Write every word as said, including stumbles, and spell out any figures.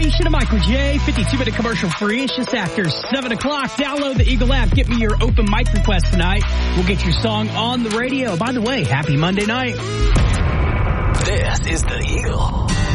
Nation of Michael J. fifty-two minute commercial free. It's just after seven o'clock. Download the Eagle app. Get me your open mic request tonight. We'll get your song on the radio. By the way, happy Monday night. This is the Eagle.